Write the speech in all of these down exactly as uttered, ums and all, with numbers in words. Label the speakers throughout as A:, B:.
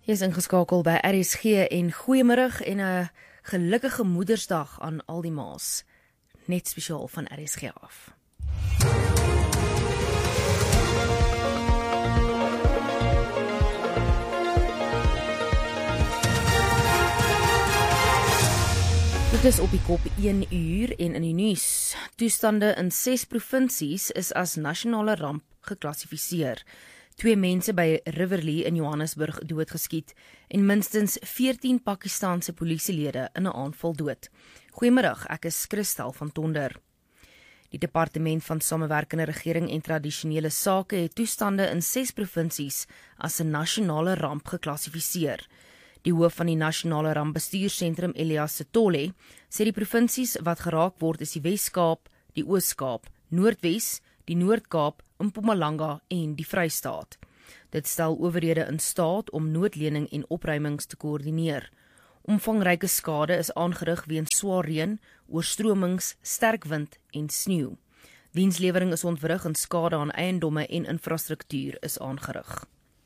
A: Jy is ingeskakel by R S G en goeiemiddag en 'n gelukkige Moedersdag aan al die ma's. Net spesiaal van R S G af. Dit is op die kop een uur en in die nuus. Toestande in ses provinsies is as nasionale ramp geklassifiseer. Twee mense by Riverlea in Johannesburg doodgeskiet en minstens veertien Pakistaanse polisielede in 'n aanval dood. Goeiemiddag, ek is Christel van Tonder. Die Departement van Samewerkende Regering en Tradisionele Sake het toestande in ses provinsies as 'n nasionale ramp geklassifiseer. Die hoof van die Nasionale Rampbestuursentrum, Elias Sithole, sê die provinsies wat geraak word is die Wes-Kaap, die Oos-Kaap, Noordwes, die Noord-Kaap, Mpumalanga en die Vrystaat. Dit stel owerhede in staat om noodlening en opruimings te koördineer. Omvangryke skade is aangerig weens swaar reën, oorstromings, sterk wind en sneeu. Dienslewering is ontwrig en skade aan eiendomme en infrastruktuur is aangerig.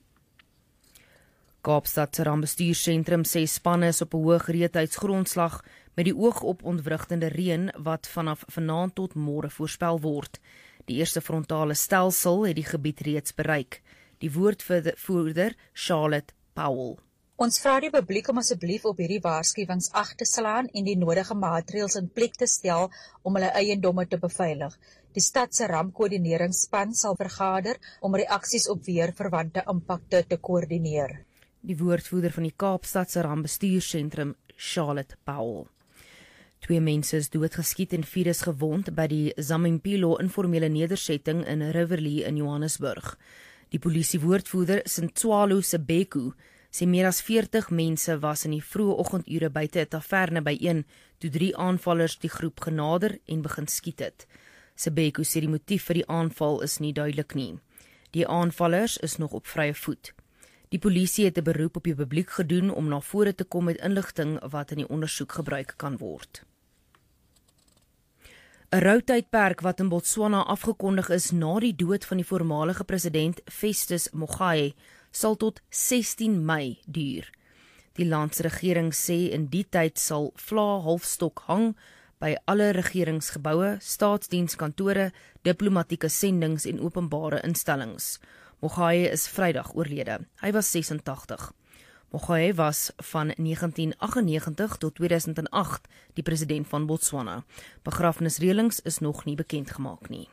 A: Kaapstad se Rampbestuursentrum sê spanne is op 'n hoë gereedheidsgrondslag met die oog op ontwrigtende reën wat vanaf vanaand tot môre voorspel word. Die eerste frontale stelsel het die gebied reeds bereik. Die woordvoerder Charlotte Powell.
B: Ons vra die publiek om asseblief op hierdie waarskuwings ag te slaan en die nodige maatreëls in plek te stel om hulle eiendomme te beveilig. Die stad se rampkoördineringsspan sal vergader om reaksies op weerverwante impakte te koördineer.
A: Die woordvoerder van die Kaapstad se Rampbestuursentrum, Charlotte Powell. Twee mense is doodgeskiet en vier is gewond by die Zamimpilo informele nedersetting in Riverlea in Johannesburg. Die polisiewoordvoerder, Sintwalo Sebeku, sê meer as veertig mense was in die vroeë oggendure buite 'n taverne byeen toe drie aanvallers die groep genader en begin skiet het. Sebeku sê die motief vir die aanval is nie duidelik nie. Die aanvallers is nog op vrye voet. Die polisie het 'n beroep op die publiek gedoen om na vore te kom met inligting wat in die ondersoek gebruik kan word. 'n Routydperk wat in Botswana afgekondig is na die dood van die voormalige president Festus Mogae sal tot sestien Mei duur. Die landsregering sê in die tyd sal vla halfstok hang by alle regeringsgeboue, staatsdienskantore, diplomatieke sendings en openbare instellings. Mogae is Vrydag oorlede. Hy was ses en tagtig. Mogae was van negentien agt agt nege tot twee duisend agt die president van Botswana. Begrafnisreëlings is nog nie bekend gemaak nie.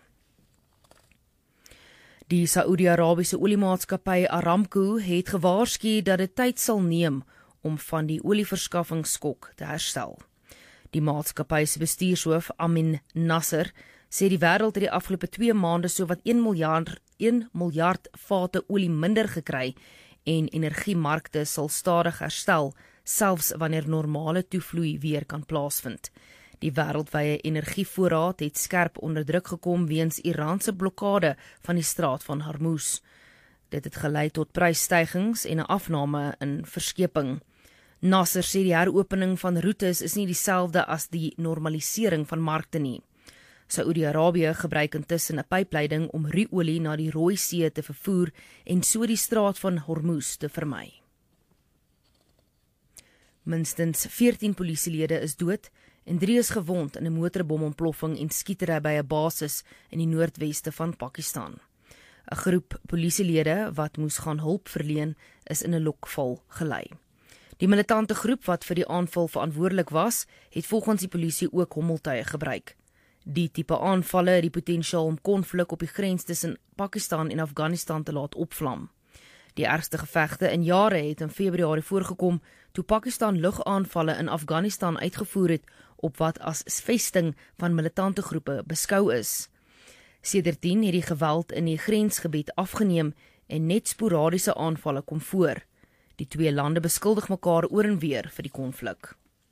A: Die Saudi-Arabiese oliemaatskappy Aramco het gewaarsku dat dit tyd sal neem om van die olieverskaffingsskok te herstel. Die maatskappy se bestuurshoof Amin Nasser sê die wêreld het die afgelope twee maande sowat een miljard, een miljard vate olie minder gekry en energiemarkte sal stadig herstel, selfs wanneer normale toevloei weer kan plaasvind. Die wêreldwye energievoorraad het skerp onder druk gekom weens Iran se blokkade van die straat van Hormuz. Dit het gelei tot prysstygings en 'n afname in verskeping. Nasser sê die heropening van roetes is nie dieselfde as die normalisering van markte nie. Saudi-Arabië gebruik intussen 'n pypleiding om ruolie na die Rooi See te vervoer en so die straat van Hormuz te vermy. Minstens veertien polisielede is dood en drie is gewond in 'n motorbomontploffing en skietery by 'n basis in die noordweste van Pakistan. 'n Groep polisielede wat moes gaan hulp verleen is in 'n lokval gelei. Die militante groep wat vir die aanval verantwoordelik was, het volgens die polisie ook hommeltuie gebruik. Die tipe aanvalle het die potensiaal om konflik op die grens tussen Pakistan en Afghanistan te laat opvlam. Die ergste gevegte in jare het in Februarie voorgekom toe Pakistan lugaanvalle in Afghanistan uitgevoer het op wat as vesting van militante groepe beskou is. Sedertdien het die geweld in die grensgebied afgeneem en net sporadiese aanvalle kom voor. Die twee lande beskuldig mekaar oor en weer vir die konflik.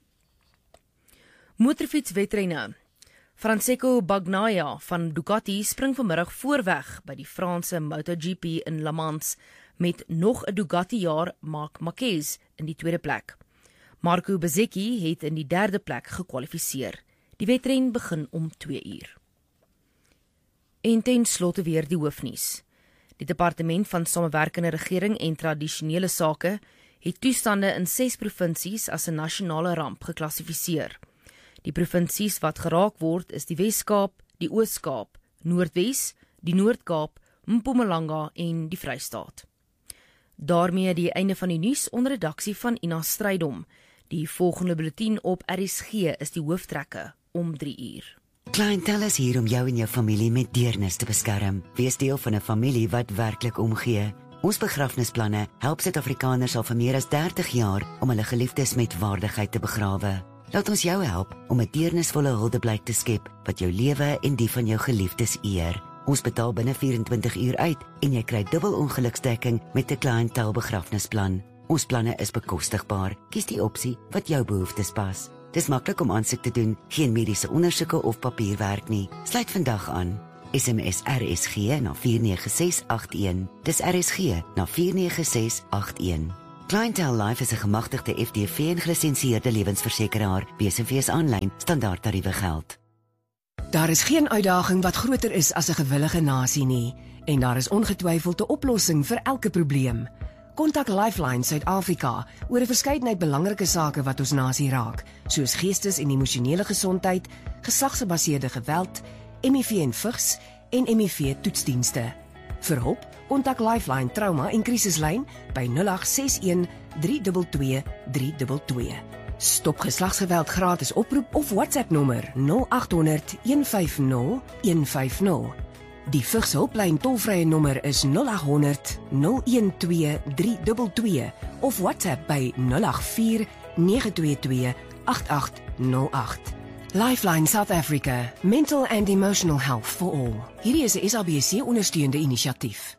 A: Motorfietswedrenne. Francesco Bagnaia van Ducati spring vanmiddag voorweg by die Franse MotoGP in Le Mans met nog 'n Ducati-jaar Marc Marquez in die tweede plek. Marco Bezzecchi het in die derde plek gekwalifiseer. Die wedren begin om twee uur. En ten slotte weer die hoofnuus. Die Departement van Samewerkende Regering en Tradisionele Sake het toestande in ses provinsies as 'n nasionale ramp geklassifiseer. Die provinsies wat geraak word is die Wes-Kaap, die Oos-Kaap, Noordwes, die Noord-Kaap, Mpumalanga en die Vrystaat. Daarmee die einde van die nuus onder redaksie van Ina Strydom. Die volgende bulletin op R S G is die hooftrekke om drie uur.
C: Clientele is hier om jou en jou familie met deernis te beskerm. Wees deel van 'n familie wat werklik omgee. Ons begrafnisplanne help Suid-Afrikaners al vir meer as dertig jaar om hulle geliefdes met waardigheid te begrawe. Laat ons jou help om 'n deernisvolle huldeblyk te skep wat jou lewe en die van jou geliefdes eer. Ons betaal binne vyf-en-twintig uur uit en jy kry dubbel ongeluksdekking met 'n Clientele begrafnisplan. Ons planne is bekostigbaar. Kies die opsie wat jou behoeftes pas. Dis maklik om aansoek te doen, geen mediese ondersoeke of papierwerk nie. Sluit vandag aan. S M S R S G na vier nege ses agt een. Dis R S G na vier nege ses agt een. Clientele Life is 'n gemagtigde F D V en gelisensieerde lewensversekeraar. B S V is aanlyn, standaard tariewe geld.
D: Daar is geen uitdaging wat groter is as 'n gewillige nasie nie, en daar is ongetwyfeld 'n oplossing vir elke probleem. Kontak Lifeline Suid-Afrika oor 'n verskeidenheid belangrike sake wat ons nasie raak, soos geestes- en emosionele gesondheid, geslagsgebaseerde geweld, M I V en vigs en M I V-toetsdienste. Vir hulp, kontak Lifeline Trauma en Krisislyn by nul agt ses een drie twee twee drie twee twee. Stop geslagsgeweld gratis oproep of WhatsApp nommer nul agt honderd een vyf nul een vyf nul. Die vigshulplyn tolvrye nommer is nul agt honderd nul een twee drie twee twee of WhatsApp by nul agt vier nege twee twee agt agt nul agt. Lifeline South Africa, Mental and Emotional Health for All. Hierdie is 'n S A B C ondersteunde inisiatief.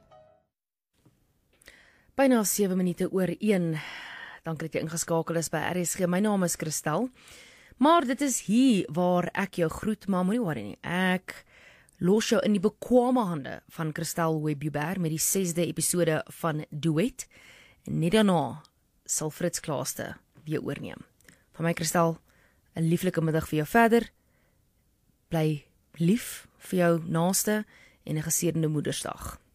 A: Byna sewe minute oor een. Dankie dat jy ingeskakel is by R S G. My naam is Christel. Maar dit is hier waar ek jou groet, maar moenie worry nie. Ek los jou in die bekwame hande van Christel Webber met die sesde episode van Duet. En net daarna sal Fritz Klaaste weer oorneem. Van my Christel, 'n lieflike middag vir jou verder. Bly lief vir jou naaste en 'n geseënde Moedersdag.